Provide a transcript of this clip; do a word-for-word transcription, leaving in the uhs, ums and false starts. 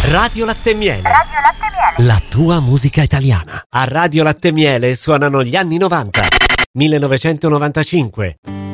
Radio Latte e Miele. Radio Latte e Miele. La tua musica italiana. A Radio Latte e Miele suonano gli anni novanta. millenovecentonovantacinque.